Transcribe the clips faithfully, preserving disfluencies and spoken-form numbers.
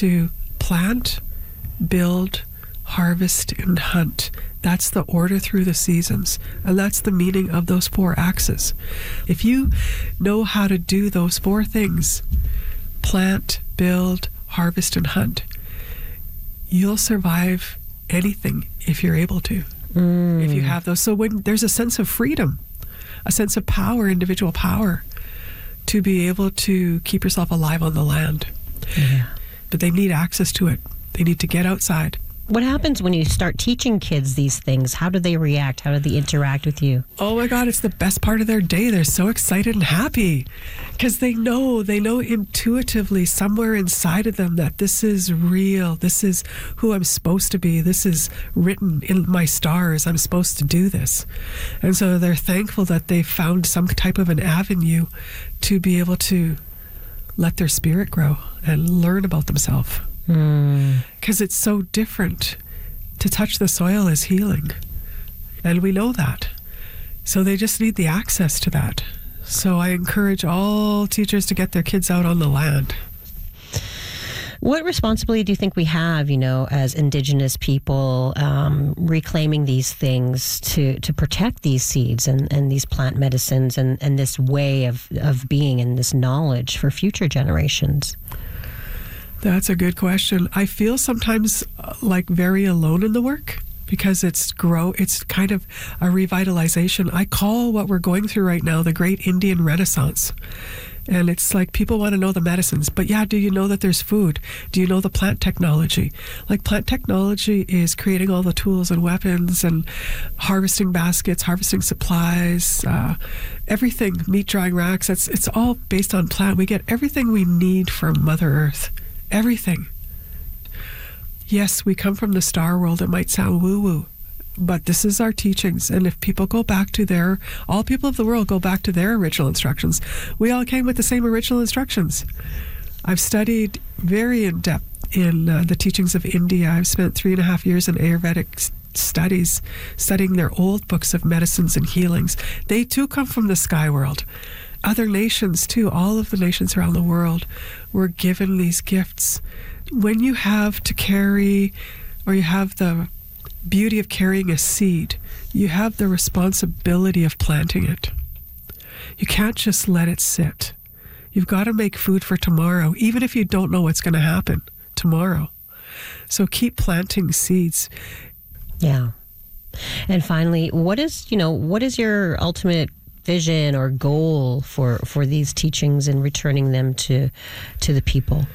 to plant, build, harvest, and hunt. That's the order through the seasons. And that's the meaning of those four axes. If you know how to do those four things, plant, build, harvest, and hunt, you'll survive anything if you're able to. Mm. If you have those. So when there's a sense of freedom, a sense of power, individual power, to be able to keep yourself alive on the land. Yeah. But they need access to it. They need to get outside. What happens when you start teaching kids these things? How do they react? How do they interact with you? Oh my God, it's the best part of their day. They're so excited and happy because they know, they know intuitively somewhere inside of them that this is real. This is who I'm supposed to be. This is written in my stars. I'm supposed to do this. And so they're thankful that they found some type of an avenue to be able to let their spirit grow and learn about themselves. Because mm. it's so different. To touch the soil is healing. And we know that. So they just need the access to that. So I encourage all teachers to get their kids out on the land. What responsibility do you think we have, you know, as Indigenous people, um, reclaiming these things to, to protect these seeds and, and these plant medicines and, and this way of, of being and this knowledge for future generations? That's a good question. I feel sometimes uh, like very alone in the work because it's grow. It's kind of a revitalization. I call what we're going through right now the Great Indian Renaissance. And it's like people want to know the medicines. But yeah, do you know that there's food? Do you know the plant technology? Like plant technology is creating all the tools and weapons and harvesting baskets, harvesting supplies, uh, everything, meat drying racks. It's, it's all based on plant. We get everything we need from Mother Earth. Everything. Yes, we come from the star world. It might sound woo-woo, but this is our teachings. And if people go back to their, all people of the world go back to their original instructions. We all came with the same original instructions. I've studied very in depth in uh, the teachings of India. I've spent three and a half years in Ayurvedic studies, studying their old books of medicines and healings. They too come from the sky world. Other nations too, all of the nations around the world were given these gifts. When you have to carry, or you have the beauty of carrying a seed, you have the responsibility of planting it. You can't just let it sit. You've got to make food for tomorrow, even if you don't know what's going to happen tomorrow. So keep planting seeds. Yeah. And finally, what is, you know, what is your ultimate vision or goal for, for these teachings and returning them to to the people?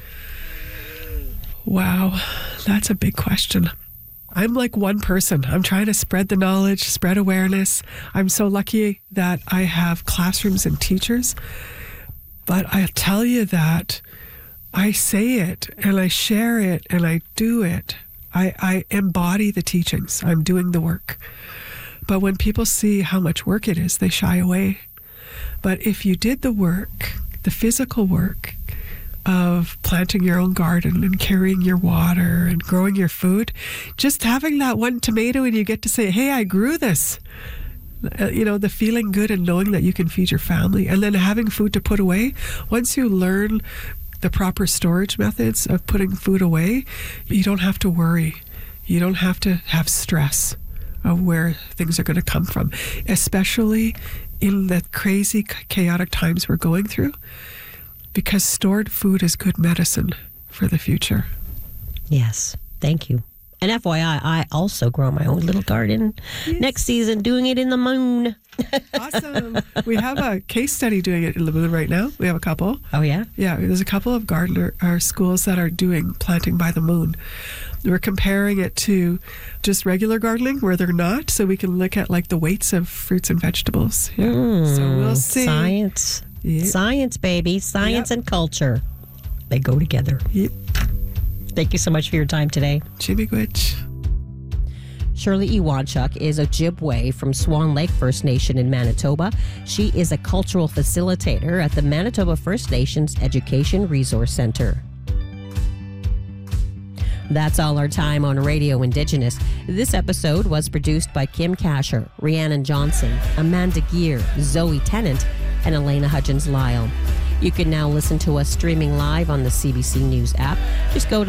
Wow, that's a big question. I'm like one person. I'm trying to spread the knowledge, spread awareness. I'm so lucky that I have classrooms and teachers. But I'll tell you that I say it and I share it and I do it. I, I embody the teachings. I'm doing the work. But when people see how much work it is, they shy away. But if you did the work, the physical work of planting your own garden and carrying your water and growing your food, just having that one tomato and you get to say, hey, I grew this. Uh, you know, the feeling good and knowing that you can feed your family and then having food to put away. Once you learn the proper storage methods of putting food away, you don't have to worry. You don't have to have stress of where things are going to come from, especially in the crazy, chaotic times we're going through, because stored food is good medicine for the future. Yes, thank you. And F Y I, I also grow my own little garden. Yes. Next season, doing it in the moon. Awesome. We have a case study doing it in the moon right now. We have a couple. Oh, yeah? Yeah, there's a couple of gardener or schools that are doing planting by the moon. We're comparing it to just regular gardening where they're not, so we can look at like the weights of fruits and vegetables. Yeah. Mm, so we'll see. Science. Yep. Science, baby. Science yep. and culture. They go together. Yep. Thank you so much for your time today. Chimigwich. Shirley Iwanchuk is Ojibwe from Swan Lake First Nation in Manitoba. She is a cultural facilitator at the Manitoba First Nations Education Resource Centre. That's all our time on Radio Indigenous. This episode was produced by Kim Kasher, Rhiannon Johnson, Amanda Gear, Zoe Tennant, and Elena Hudgens-Lyle. You can now listen to us streaming live on the C B C News app. Just go to